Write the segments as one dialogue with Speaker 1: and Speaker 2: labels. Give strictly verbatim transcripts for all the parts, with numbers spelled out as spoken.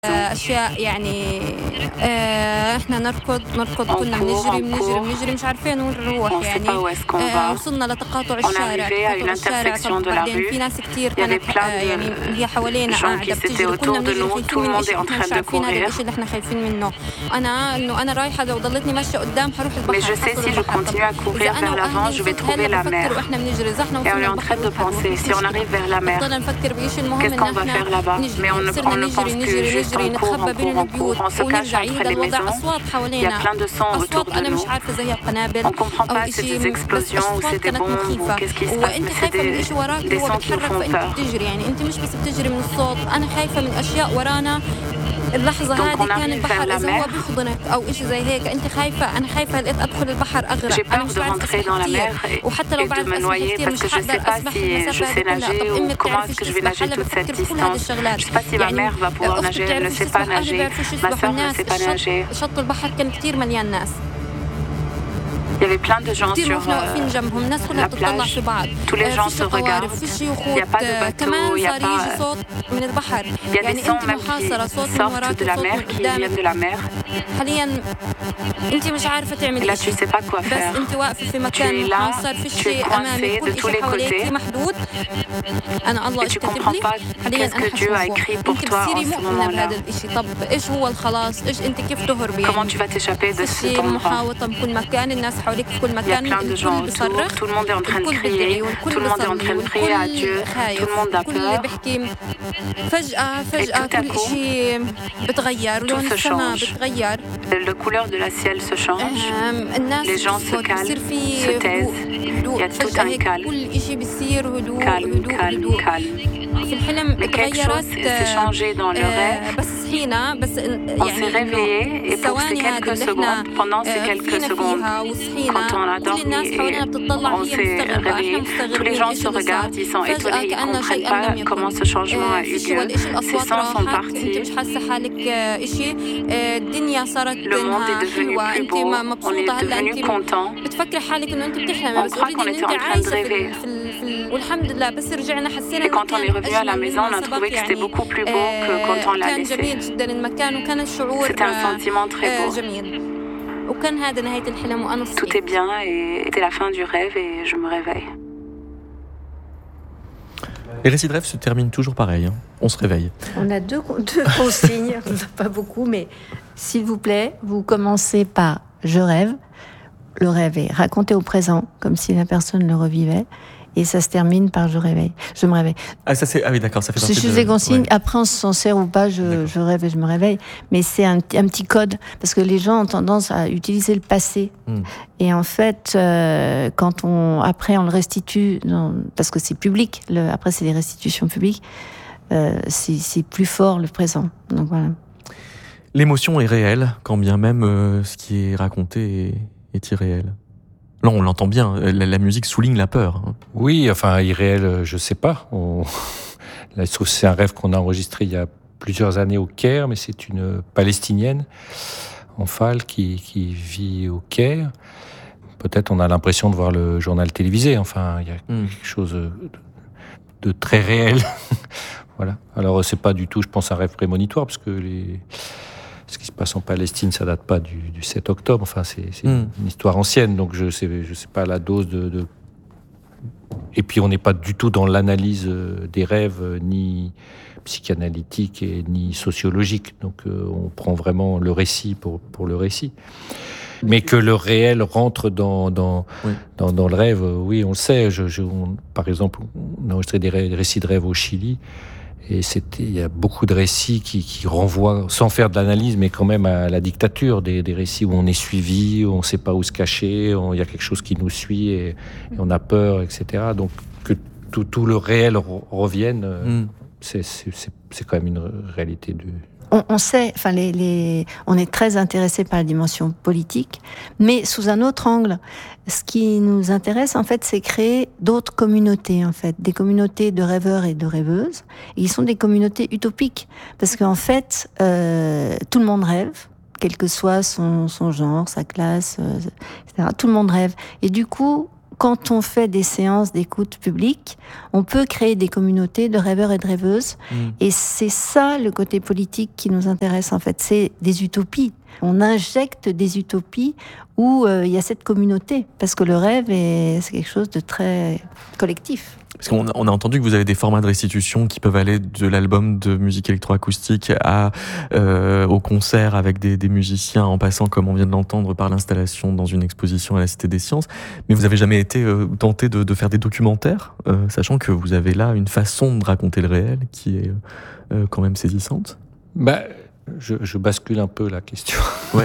Speaker 1: أشياء يعني آه إحنا نركض نركض كنا بنجري بنجري بنجري مش عارفين وين نروح يعني آه وصلنا لتقاطع الشارع تقاطع الشارع طب بعدين في ناس كتير كانت آه يعني هي حوالينا قاعدة بتجري كنا بنجري خايفين من إشي إحنا مش عارفين هذا الإشي اللي إحنا خايفين منه أنا إنه أنا رايحة لو ضلتني ماشية قدام حروح البحر إذا أنا وأهلي هلا بفكر وإحنا بنجري إذا إحنا وصلنا البحر بضلنا نفكر بإشي المهم إن إحنا نجري صرنا نجري نجري نجري نتخبى بين البيوت ونرجع يهدى الوضع أصوات حوالينا أصوات أنا مش عارفة زي القنابل أو إشي بس أصوات كانت مخيفة وأنت خايفة من إشي وراك هو بتحرك فأنت بتجري يعني أنت مش بس بتجري من الصوت أنا خايفة من أشياء ورانا اللحظة هذه كان البحر إذا هو بيحضنك أو إشي زي هيك أنت خايفة أنا خايفة لقيت أدخل البحر أغرق أنا مش بعرف أسبح كتير وحتى لو بعرف أسبح كتير مش حقدر أسبح المسافة هذه كلها طب أمي بتعرفش تسبح هلا بفكر في كل هذه الشغلات يعني أختي بتعرفش تسبح أهلي بيعرفوش يسبحوا الناس الشط شط البحر كان كتير مليان ناس
Speaker 2: Il y avait plein de gens
Speaker 1: sur
Speaker 2: euh, la plage. Tous les gens se regardent. Il n'y a pas de bateau, il n'y a pas... Il y a des sons même qui sortent de la mer, qui viennent de la mer. Et là, tu ne sais pas quoi faire. Tu es là, tu es coincé de tous les côtés. Et tu ne comprends pas qu'est-ce que Dieu a écrit pour toi en ce moment-là. Comment tu vas t'échapper de cet endroit? Il y a plein de gens autour, tout le monde est en train de crier, tout le monde est en train de prier à Dieu, tout le monde a peur. Et tout à coup, tout se change. La couleur de la ciel se change, les gens se calment, se taisent, il y a tout un calme, calme, calme, calme. Mais quelque chose s'est changé dans le rêve. On s'est réveillé et pour ces quelques secondes, pendant ces quelques secondes, quand on a dormi et on s'est réveillé, tous les gens se regardent, ils sont étonnés, ils ne comprennent pas comment ce changement a eu lieu. Ces sons sont partis. Le monde est devenu plus beau, on est devenu content. On croit qu'on était en train de rêver. Et quand on est revenu à la maison, on a trouvé que c'était beaucoup plus beau que quand on l'a laissé. C'était un sentiment très beau. Tout est bien et c'était la fin du rêve et je me réveille.
Speaker 3: Les récits de rêve se terminent toujours pareil, hein. On se réveille.
Speaker 4: On a deux, deux consignes, pas beaucoup, mais s'il vous plaît, vous commencez par « je rêve ». Le rêve est raconté au présent, comme si la personne le revivait. Et ça se termine par je réveille, je me réveille.
Speaker 3: Ah ça c'est ah oui d'accord, ça fait partie
Speaker 4: de... C'est des consignes. Ouais. Après on s'en sert ou pas, je, je rêve et je me réveille. Mais c'est un, un petit code parce que les gens ont tendance à utiliser le passé. Mm. Et en fait, euh, quand on après on le restitue, dans, parce que c'est public. Le, après c'est des restitutions publiques. Euh, c'est, c'est plus fort le présent. Donc voilà.
Speaker 3: L'émotion est réelle, quand bien même euh, ce qui est raconté est, est irréel. Là, on l'entend bien. La, la musique souligne la peur.
Speaker 5: Oui, enfin, irréel, je sais pas. On... Là, je trouve que c'est un rêve qu'on a enregistré il y a plusieurs années au Caire, mais c'est une Palestinienne, Enfal, qui, qui vit au Caire. Peut-être on a l'impression de voir le journal télévisé. Enfin, il y a mm. quelque chose de, de très réel. Voilà. Alors, c'est pas du tout, je pense, un rêve prémonitoire, parce que les... ce qui se passe en Palestine, ça date pas du, du sept octobre. Enfin, c'est, c'est mm. une histoire ancienne, donc je sais, je sais pas la dose de, de... Et puis, on n'est pas du tout dans l'analyse des rêves, ni psychanalytique et ni sociologique. Donc, euh, on prend vraiment le récit pour, pour le récit. Mais que le réel rentre dans, dans, oui. dans, dans le rêve, oui, on le sait. Je, je, on, par exemple, on a enregistré des, rêves, des récits de rêve au Chili. Et c'était, il y a beaucoup de récits qui, qui renvoient, sans faire de l'analyse, mais quand même à la dictature, des, des récits où on est suivi, où on ne sait pas où se cacher, on, il y a quelque chose qui nous suit et, et on a peur, et cetera. Donc que tout, tout le réel re, revienne, mm. c'est, c'est, c'est, c'est quand même une réalité du...
Speaker 4: On, on sait, enfin, les, les, on est très intéressé par la dimension politique, mais sous un autre angle. Ce qui nous intéresse, en fait, c'est créer d'autres communautés, en fait, des communautés de rêveurs et de rêveuses. Et ils sont des communautés utopiques, parce qu'en fait, euh, tout le monde rêve, quel que soit son, son genre, sa classe, euh, et cetera. Tout le monde rêve. Et du coup, quand on fait des séances d'écoute publique, on peut créer des communautés de rêveurs et de rêveuses. Mmh. Et c'est ça le côté politique qui nous intéresse en fait, c'est des utopies. On injecte des utopies où il euh, y a cette communauté, parce que le rêve, est, c'est quelque chose de très collectif.
Speaker 3: Parce qu'on on a entendu que vous avez des formats de restitution qui peuvent aller de l'album de musique électroacoustique à, euh, au concert avec des, des musiciens, en passant, comme on vient de l'entendre, par l'installation dans une exposition à la Cité des Sciences. Mais vous avez jamais été euh, tenté de, de faire des documentaires, euh, sachant que vous avez là une façon de raconter le réel qui est euh, quand même saisissante.
Speaker 5: Bah, je, je bascule un peu la question.
Speaker 3: Ouais.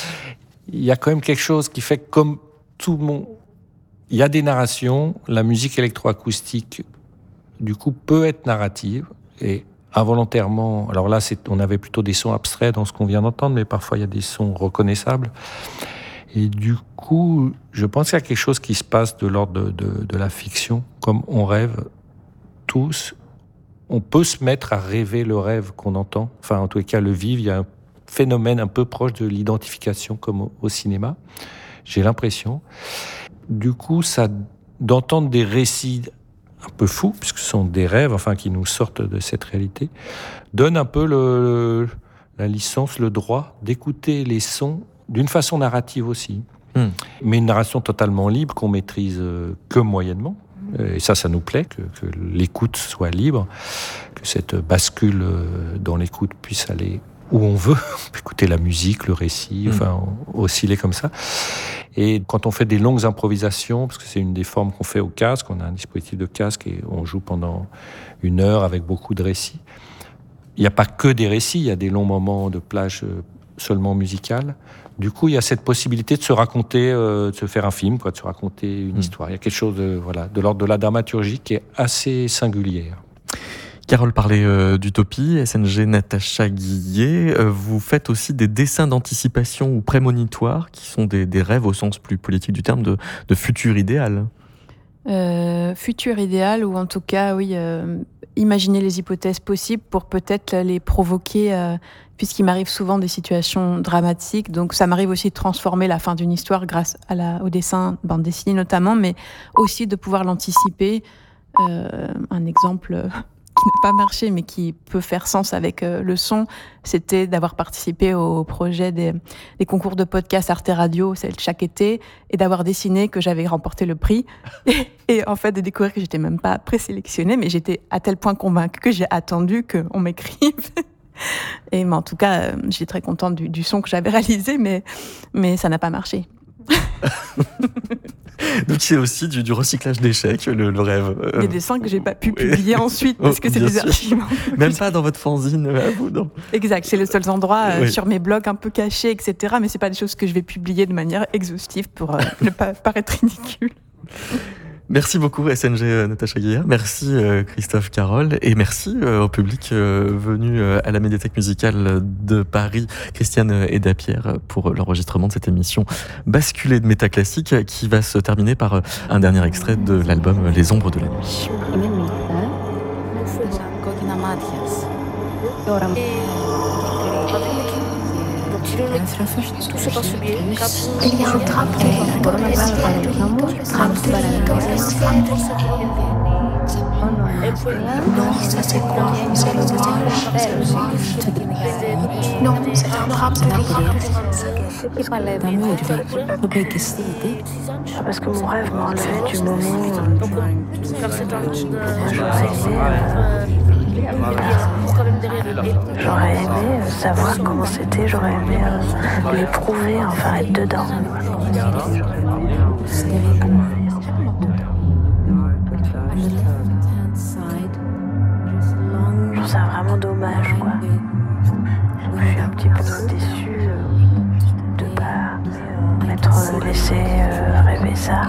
Speaker 5: Il y a quand même quelque chose qui fait que, comme tout le monde, il y a des narrations, la musique électroacoustique, du coup, peut être narrative, et involontairement, alors là, c'est, on avait plutôt des sons abstraits dans ce qu'on vient d'entendre, mais parfois il y a des sons reconnaissables. Et du coup, je pense qu'il y a quelque chose qui se passe de l'ordre de, de, de la fiction, comme on rêve tous. On peut se mettre à rêver le rêve qu'on entend, enfin, en tous les cas, le vivre. Il y a un phénomène un peu proche de l'identification, comme au, au cinéma, j'ai l'impression. Du coup, ça, d'entendre des récits un peu fous, puisque ce sont des rêves, enfin, qui nous sortent de cette réalité, donne un peu le, la licence, le droit d'écouter les sons d'une façon narrative aussi. Mmh. Mais une narration totalement libre qu'on maîtrise que moyennement. Et ça, ça nous plaît, que, que l'écoute soit libre, que cette bascule dans l'écoute puisse aller où on veut. On peut écouter la musique, le récit, mmh. enfin, osciller comme ça. Et quand on fait des longues improvisations, parce que c'est une des formes qu'on fait au casque, on a un dispositif de casque et on joue pendant une heure avec beaucoup de récits. Il n'y a pas que des récits, il y a des longs moments de plage seulement musicales. Du coup, il y a cette possibilité de se raconter, euh, de se faire un film, quoi, de se raconter une mmh. histoire. Il y a quelque chose de, voilà, de l'ordre de la dramaturgie qui est assez singulière.
Speaker 3: Carole parlait euh, d'utopie, S N G Natacha Guillet, euh, vous faites aussi des dessins d'anticipation ou prémonitoires qui sont des, des rêves au sens plus politique du terme de, de futur idéal.
Speaker 6: Euh, futur idéal, ou en tout cas, oui, euh, imaginer les hypothèses possibles pour peut-être les provoquer, euh, puisqu'il m'arrive souvent des situations dramatiques, donc ça m'arrive aussi de transformer la fin d'une histoire grâce à la, au dessin, bande dessinée notamment, mais aussi de pouvoir l'anticiper. Euh, un exemple qui n'a pas marché, mais qui peut faire sens avec euh, le son, c'était d'avoir participé au projet des, des concours de podcast Arte Radio, c'est chaque été, et d'avoir dessiné que j'avais remporté le prix, et, et en fait de découvrir que j'étais même pas présélectionnée, mais j'étais à tel point convaincue que j'ai attendu qu'on m'écrive. Et mais en tout cas, euh, j'étais très contente du, du son que j'avais réalisé, mais, mais ça n'a pas marché.
Speaker 3: Donc c'est aussi du, du recyclage d'échecs, le, le rêve.
Speaker 6: Des dessins que j'ai pas pu publier ensuite parce que oh, c'est des sûr. Archives.
Speaker 3: Même pas dans votre fanzine à vous, non.
Speaker 6: Exact, c'est les seuls endroits euh, oui. sur mes blogs un peu cachés, et cetera. Mais c'est pas des choses que je vais publier de manière exhaustive pour euh, ne pas paraître ridicule.
Speaker 3: Merci beaucoup S N G euh, Natacha Guillet, merci euh, Christophe Carole, et merci euh, au public euh, venu euh, à la médiathèque musicale de Paris, Christiane et Dapierre, pour l'enregistrement de cette émission basculée de métaclassique qui va se terminer par euh, un dernier extrait de l'album Les Ombres de la Nuit.
Speaker 7: Tout se passe bien. Il y a un drame qui est dans les non, ça c'est quoi? C'est le non, c'est un drame parce que mon rêve m'a enlevé du moment j'aurais aimé savoir comment c'était, j'aurais aimé euh, l'éprouver, enfin être dedans. Je trouve ça vraiment dommage, quoi. Je suis un petit peu déçue de ne pas m'être laissé euh, rêver ça.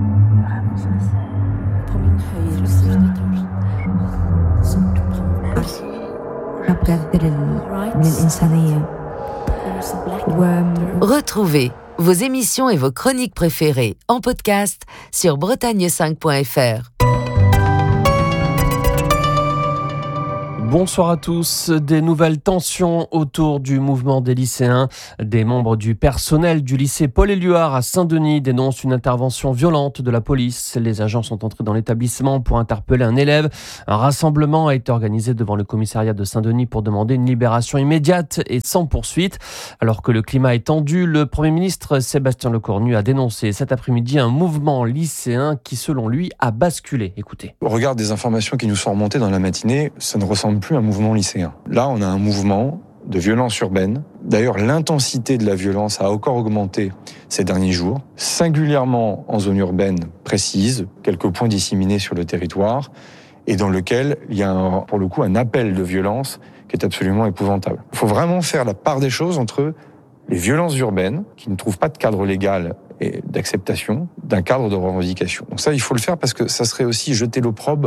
Speaker 8: Retrouvez vos émissions et vos chroniques préférées en podcast sur bretagne cinq point f r.
Speaker 9: Bonsoir à tous. Des nouvelles tensions autour du mouvement des lycéens. Des membres du personnel du lycée Paul-Éluard à Saint-Denis dénoncent une intervention violente de la police. Les agents sont entrés dans l'établissement pour interpeller un élève. Un rassemblement a été organisé devant le commissariat de Saint-Denis pour demander une libération immédiate et sans poursuite. Alors que le climat est tendu, le Premier ministre Sébastien Lecornu a dénoncé cet après-midi un mouvement lycéen qui, selon lui, a basculé. Écoutez.
Speaker 10: Au regard des informations qui nous sont remontées dans la matinée, ça ne ressemble plus à un mouvement lycéen. Là, on a un mouvement de violence urbaine. D'ailleurs, l'intensité de la violence a encore augmenté ces derniers jours, singulièrement en zone urbaine précise, quelques points disséminés sur le territoire, et dans lequel il y a un, pour le coup un appel de violence qui est absolument épouvantable. Il faut vraiment faire la part des choses entre les violences urbaines, qui ne trouvent pas de cadre légal et d'acceptation, d'un cadre de revendication. Donc ça, il faut le faire parce que ça serait aussi jeter l'opprobre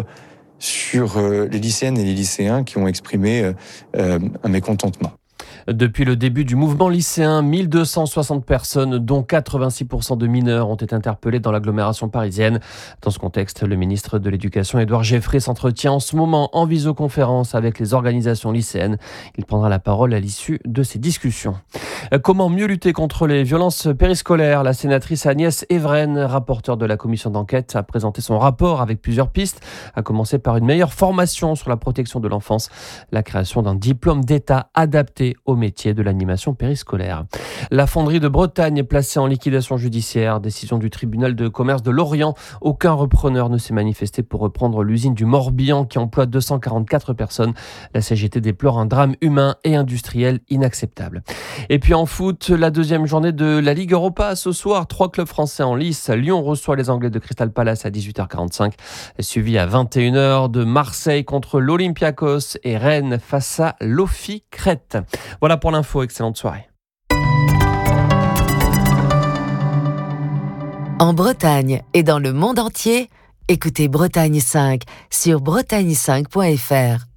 Speaker 10: sur les lycéennes et les lycéens qui ont exprimé euh, un mécontentement.
Speaker 9: Depuis le début du mouvement lycéen, mille deux cent soixante personnes, dont quatre-vingt-six pour cent de mineurs, ont été interpellées dans l'agglomération parisienne. Dans ce contexte, le ministre de l'Éducation, Édouard Geffrey, s'entretient en ce moment en visioconférence avec les organisations lycéennes. Il prendra la parole à l'issue de ces discussions. Comment mieux lutter contre les violences périscolaires ? La sénatrice Agnès Evren, rapporteure de la commission d'enquête, a présenté son rapport avec plusieurs pistes, à commencer par une meilleure formation sur la protection de l'enfance, la création d'un diplôme d'État adapté au métier de l'animation périscolaire. La fonderie de Bretagne est placée en liquidation judiciaire. Décision du tribunal de commerce de Lorient. Aucun repreneur ne s'est manifesté pour reprendre l'usine du Morbihan qui emploie deux cent quarante-quatre personnes. La C G T déplore un drame humain et industriel inacceptable. Et puis en foot, la deuxième journée de la Ligue Europa. Ce soir, trois clubs français en lice. Lyon reçoit les Anglais de Crystal Palace à dix-huit heures quarante-cinq. Suivi à vingt et une heures de Marseille contre l'Olympiakos et Rennes face à l'Ofi Crète. Voilà pour l'info, excellente soirée.
Speaker 8: En Bretagne et dans le monde entier, écoutez Bretagne cinq sur bretagne cinq point f r.